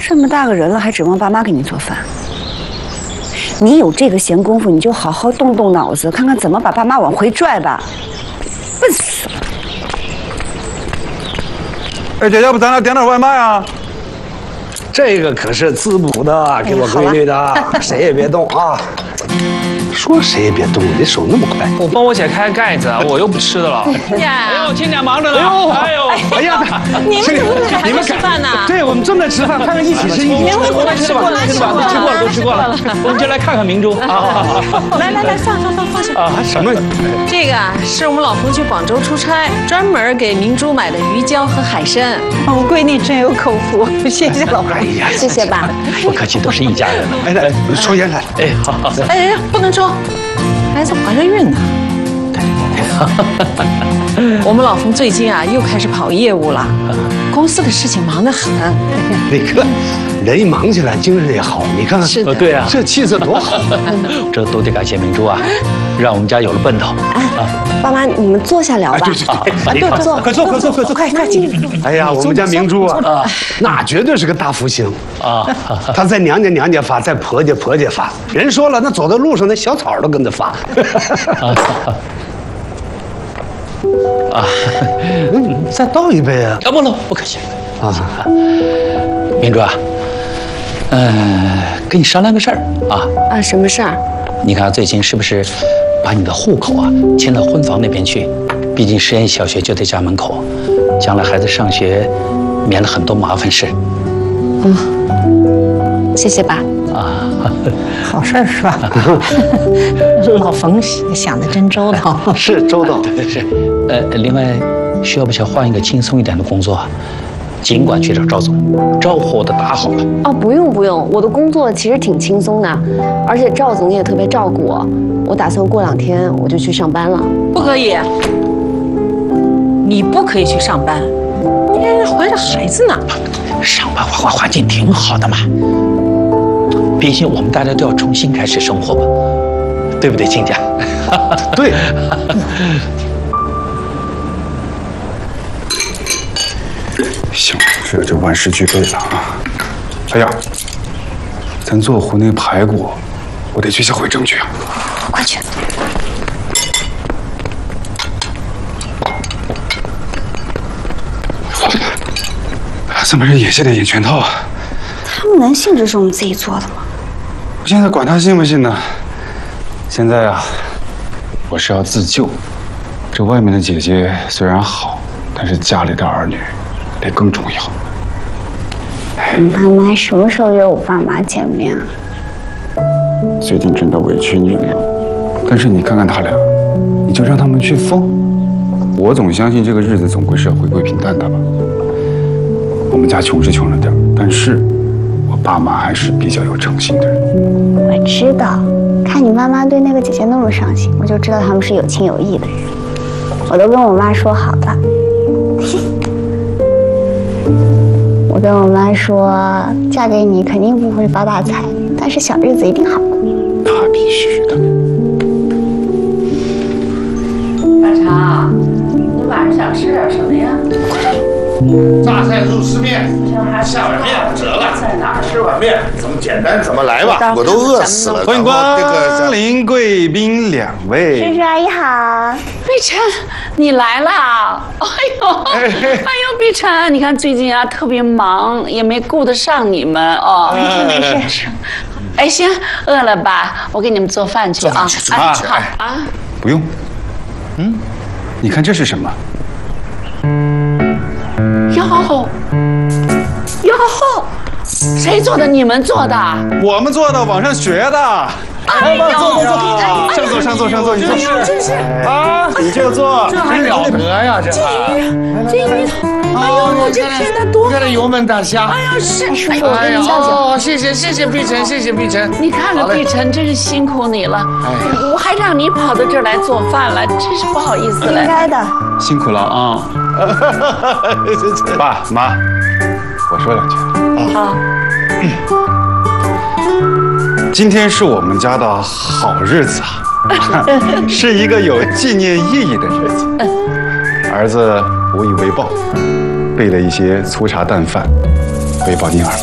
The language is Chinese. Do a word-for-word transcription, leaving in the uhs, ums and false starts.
这么大个人了，还指望爸妈给你做饭？你有这个闲工夫，你就好好动动脑子，看看怎么把爸妈往回拽吧。笨死了！ 哎，姐，要不咱俩点点外卖啊？ 这个可是滋补的，给我闺女的，谁也别动啊！说谁也别动，你手那么快。 我帮我姐开盖子，我又不吃的了。 呀， 哎呦，亲家忙着呢。哎呦， 哎呀，你们怎么还没吃饭呢？ 对，我们正在吃饭，看看一起吃，一起吃。 过来吃过来吃过来， 吃过了都吃过了。我们就来看看明珠啊！ 来来来，放放放放下。 啊，什么？ 这个是我们老冯去广州出差，专门给明珠买的鱼胶和海参。 我闺女真有口福，谢谢老婆。 哎呀， 谢谢爸。 不客气，都是一家人。 哎，来抽烟来。 哎，好好。 哎，不能抽，孩子怀着孕呢。我们老冯最近啊，又开始跑业务了，公司的事情忙得很。 那个人一忙起来，精神也好。你看看， 是的， 对啊， 这气色多好。 这都得感谢明珠啊，让我们家有了奔头。 爸妈，你们坐下聊吧。 对对， 坐， 快坐，快坐，快坐， 快快进。 哎呀，我们家明珠啊，那绝对是个大福星啊！她在娘家娘家发，在婆家婆家发。人说了，那走在路上，那小草都跟着发。 啊， 嗯，再倒一杯啊！ 啊，不能，不客气。 啊， 明珠啊，呃，跟你商量个事儿啊。 啊，什么事儿？ 你看最近是不是把你的户口啊迁到婚房那边去？毕竟实验小学就在家门口，将来孩子上学免了很多麻烦事。 嗯，谢谢爸。 啊， 好事儿是吧？老冯想的真周到， 是周到。 是，呃，另外需要不需要换一个轻松一点的工作？尽管去找赵总，招呼我都打好了。 哦，不用不用，我的工作其实挺轻松的，而且赵总也特别照顾我。我打算过两天我就去上班了。 不可以，你不可以去上班，你还怀着孩子呢。 上班环环境挺好的嘛，毕竟我们大家都要重新开始生活吧，对不对，亲家？ 对。 行，这这万事俱备了啊！哎呀，咱做壶那排骨，我得去下回证去啊！ 快去！ 怎么这也系得演全套啊？ 他们能信这是我们自己做的吗？ 我现在管他信不信呢？现在啊，我是要自救。这外面的姐姐虽然好，但是家里的儿女得更重要。 你爸妈什么时候约我爸妈见面啊？ 最近真的委屈你了，但是你看看他俩，你就让他们去疯。我总相信这个日子总归是要回归平淡的吧。我们家穷是穷了点，但是我爸妈还是比较有诚信的人。 我知道，看你妈妈对那个姐姐那么上心，我就知道他们是有情有义的人。我都跟我妈说好了。我跟我妈说，嫁给你肯定不会发大财，但是小日子一定好过。 那必须的。 大长，你晚上想吃点什么呀？ 榨菜肉丝面，下碗面得了。 在哪儿？ 吃碗面，怎么简单怎么来吧，我都饿死了。 欢迎光临，贵宾两位。 叔叔阿姨好。 碧晨，你来啦！哎呦，哎呦，碧晨，你看最近啊特别忙，也没顾得上你们哦。没事没事。哎，行，饿了吧？我给你们做饭去啊。 啊， 好啊。 不用。嗯，你看这是什么？ 哟哟，谁做的？你们做的？ 我们做的，网上学的。 哎呦， 坐坐坐，上座上座上座，你坐。 真是啊，你就坐。 这还了得呀，这这鱼头，哎呦，我这片的多。 看这油焖大虾。 哎呀，是。 叔叔，我跟你笑笑。 哦，谢谢谢谢碧晨，谢谢碧晨。 你看了碧晨，真是辛苦你了。我还让你跑到这儿来做饭了，真是不好意思了。 应该的。 辛苦了啊！爸妈，我说两句啊。 今天是我们家的好日子啊，是一个有纪念意义的日子。儿子无以为报，备了一些粗茶淡饭，喂饱您二老。